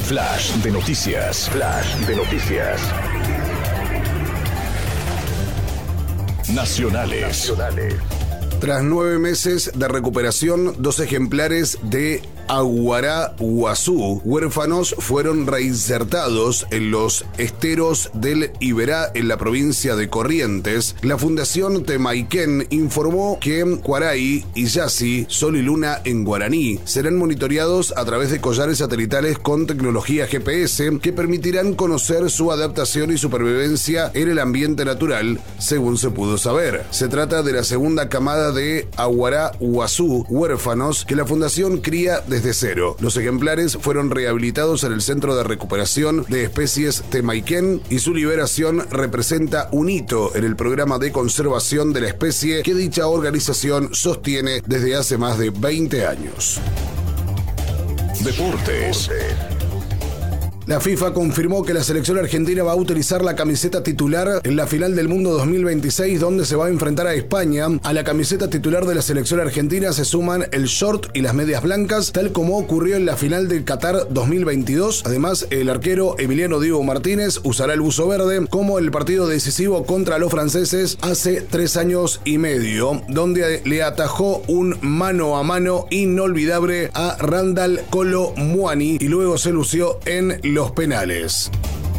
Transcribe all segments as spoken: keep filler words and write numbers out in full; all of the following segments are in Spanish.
Flash de noticias. Flash de noticias. Nacionales. Nacionales. Tras nueve meses de recuperación, dos ejemplares de Aguará Guazú huérfanos fueron reinsertados en los esteros del Iberá en la provincia de Corrientes. La Fundación Temaiken informó que Cuaray y Yasi, Sol y Luna en guaraní, serán monitoreados a través de collares satelitales con tecnología G P S que permitirán conocer su adaptación y supervivencia en el ambiente natural, según se pudo saber. Se trata de la segunda camada de Aguará Guazú huérfanos que la Fundación cría de desde cero. Los ejemplares fueron rehabilitados en el Centro de Recuperación de Especies Temaiken y su liberación representa un hito en el programa de conservación de la especie que dicha organización sostiene desde hace más de veinte años. Deportes. La FIFA confirmó que la selección argentina va a utilizar la camiseta titular en la final del Mundo dos mil veintiséis, donde se va a enfrentar a España. A la camiseta titular de la selección argentina se suman el short y las medias blancas, tal como ocurrió en la final del Qatar dos mil veintidós. Además, el arquero Emiliano Diego Martínez usará el buzo verde, como el partido decisivo contra los franceses hace tres años y medio, donde le atajó un mano a mano inolvidable a Randall Kolo Muani y luego se lució en los penales.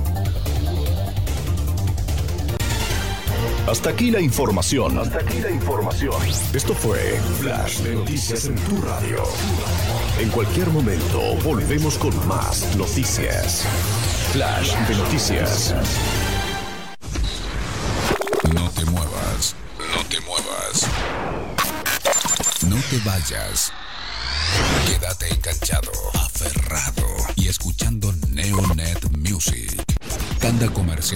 Hasta aquí la información. Hasta aquí la información. Esto fue Flash de Noticias en tu radio. En cualquier momento volvemos con más noticias. Flash de Noticias. No te muevas. No te muevas. No te vayas. Quédate enganchado, aferrado y escuchando Neonet Music. Tanda comercial.